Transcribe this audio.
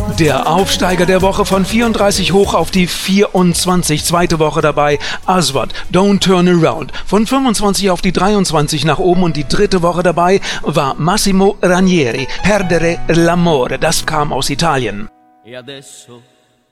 Der Aufsteiger der Woche von 34 hoch auf die 24, zweite Woche dabei, Aswad, Don't Turn Around. Von 25 auf die 23 nach oben und die dritte Woche dabei war Massimo Ranieri, Perdere l'amore, das kam aus Italien. E adesso